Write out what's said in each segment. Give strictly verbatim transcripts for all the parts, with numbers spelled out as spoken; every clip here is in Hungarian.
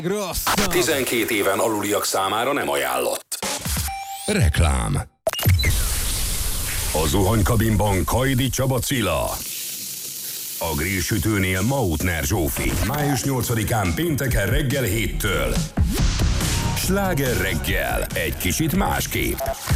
tizenkét éven aluliak számára nem ajánlott. Reklám. A zuhanykabinban Kajdi Csaba Cilla. A grillsütőnél Mautner Zsófi. május nyolcadikán pénteken reggel héttől. Sláger reggel. Egy kicsit másképp.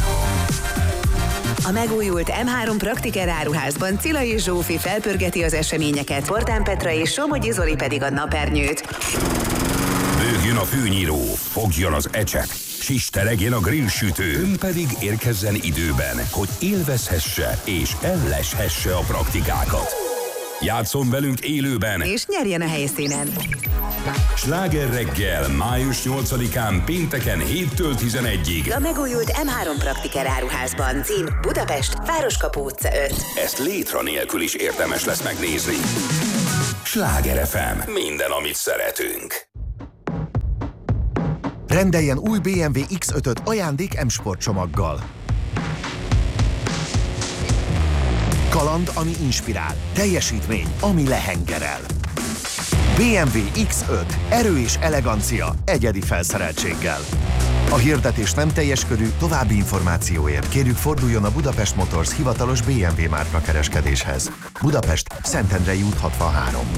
A megújult em három Praktiker áruházban Cilla és Zsófi felpörgeti az eseményeket, Portán Petra és Somogyi Zoli pedig a napernyőt. Bőgjön a fűnyíró, fogjon az ecset, sisteregjen a grillsütő, ön pedig érkezzen időben, hogy élvezhesse és elleshesse a praktikákat. Játszon velünk élőben, és nyerjen a helyszínen. Sláger reggel, május nyolcadikán pénteken héttől tizenegyig. A megújult em három Praktiker áruházban. Cím Budapest, Városkapu utca öt. Ezt létra nélkül is érdemes lesz megnézni. Sláger ef em. Minden, amit szeretünk. Rendeljen új bé em vé iksz ötöt ajándék M-Sport csomaggal. Kaland, ami inspirál. Teljesítmény, ami lehengerel. bé em vé iksz öt. Erő és elegancia egyedi felszereltséggel. A hirdetés nem teljes körű, további információért kérjük forduljon a Budapest Motors hivatalos bé em vé márka kereskedéshez. Budapest, Szentendrei út hatvanhárom.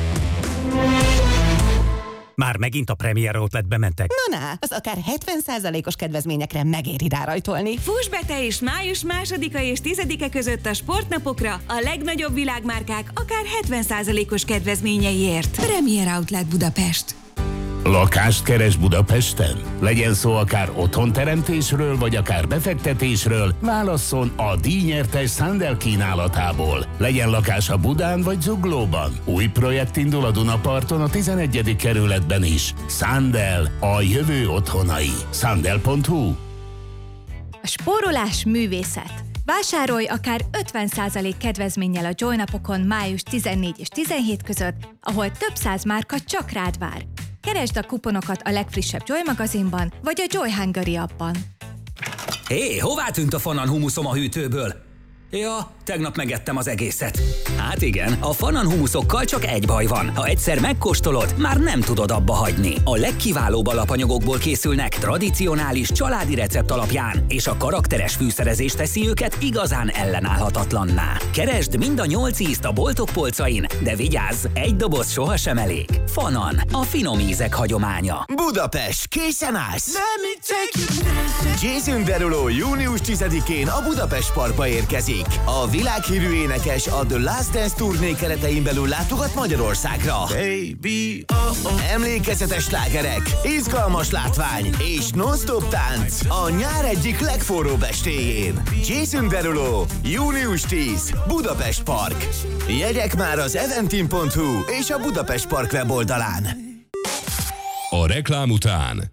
Már megint a Premier Outletbe mentek? Na, na, az akár hetven százalékos kedvezményekre megéri rárajtolni. Fuss be te is május másodika és tizedike között a sportnapokra a legnagyobb világmárkák akár hetven százalékos kedvezményeiért. Premier Outlet Budapest. Lakást keres Budapesten? Legyen szó akár otthonteremtésről, vagy akár befektetésről, válasszon a díjnyertes Sandel kínálatából. Legyen lakása Budán vagy Zuglóban. Új projekt indul a Dunaparton a tizenegyedik kerületben is. Sandel, a jövő otthonai. Sandel pont hu. A spórolás művészet. Vásárolj akár ötven százalék kedvezménnyel a Joy napokon május tizennégy és tizenhét között, ahol több száz márka csak rád vár. Keresd a kuponokat a legfrissebb Joy magazinban, vagy a Joy Hungary appban. Hé, hová tűnt a Fanan humuszom a hűtőből? Ja, tegnap megettem az egészet. Hát igen, a Fanan humuszokkal csak egy baj van. Ha egyszer megkóstolod, már nem tudod abba hagyni. A legkiválóbb alapanyagokból készülnek, tradicionális családi recept alapján, és a karakteres fűszerezés teszi őket igazán ellenállhatatlanná. Keresd mind a nyolc ízt a boltok polcain, de vigyázz, egy doboz sohasem elég. Fanan, a finom ízek hagyománya. Budapest, készen állsz? Jason Derulo június tizedikén a Budapest Parkba érkezik. A világhírű énekes a The Last Dance turné keretein belül látogat Magyarországra. Baby, oh, oh. Emlékezetes slágerek, izgalmas látvány és non-stop tánc a nyár egyik legforróbb estéjén. Jason Derulo, június tíz, Budapest Park. Jegyek már az eventim pont hu és a Budapest Park weboldalán. A reklám után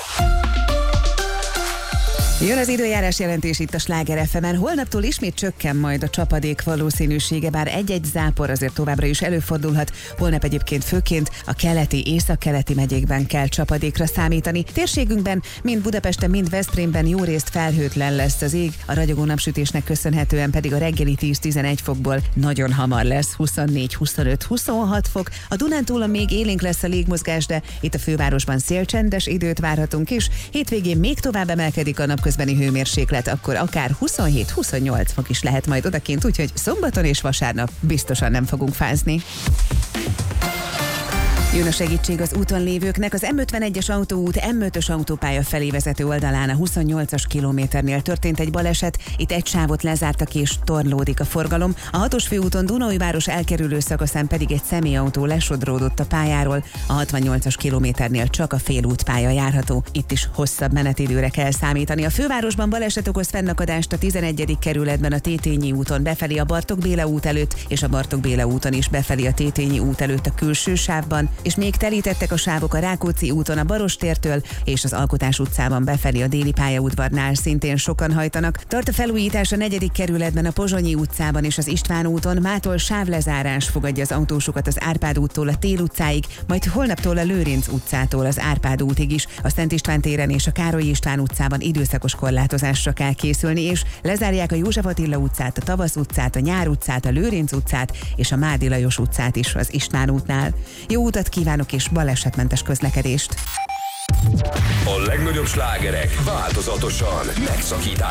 jön az időjárás jelentés itt a Sláger ef emen. Holnaptól ismét csökken majd a csapadék valószínűsége, bár egy-egy zápor azért továbbra is előfordulhat. Holnap egyébként főként a keleti, északkeleti megyékben kell csapadékra számítani. Térségünkben mind Budapesten, mind Veszprémben jó részt felhőtlen lesz az ég, a ragyogó napsütésnek köszönhetően pedig a reggeli tíz-tizenegy fokból nagyon hamar lesz huszonnégy, huszonöt, huszonhat fok. A Dunántúlon még élénk lesz a légmozgás, de itt a fővárosban szélcsendes időt várhatunk is. Hétvégén még tovább emelkedik a napközbeni hőmérséklet, akkor akár huszonhét-huszonnyolc fok is lehet majd odakint, úgyhogy szombaton és vasárnap biztosan nem fogunk fázni. Jön a segítség az úton lévőknek. Az em ötvenegyes autóút em ötös autópálya felé vezető oldalán a huszonnyolcas kilométernél történt egy baleset. Itt egy sávot lezártak és torlódik a forgalom. A hatos főúton Dunaújváros elkerülő szakaszán pedig egy személyautó lesodródott a pályáról. A hatvannyolcas kilométernél csak a félútpálya járható. Itt is hosszabb menetidőre kell számítani. A fővárosban baleset okoz fennakadást a tizenegyedik kerületben a Tétényi úton befelé a Bartók Béla út előtt, és a Bartók Béla úton is befelé a Tétényi út előtt a külső sávban. És még telítettek a sávok a Rákóczi úton a Barostértől, és az Alkotás utcában befelé a Déli pályaudvarnál szintén sokan hajtanak. Tart a felújítás a negyedik kerületben a Pozsonyi utcában és az István úton, mától sávlezárás fogadja az autósokat az Árpád úttól a Tél utcáig, majd holnaptól a Lőrinc utcától az Árpád útig is. A Szent István téren és a Károly István utcában időszakos korlátozásra kell készülni, és lezárják a József Attila utcát, a Tavasz utcát, a Nyár utcát, a Lőrinc utcát és a Mádi Lajos utcát is az István útnál. Jó utat kívánok és balesetmentes közlekedést. A legnagyobb slágerek változatosan megszakítás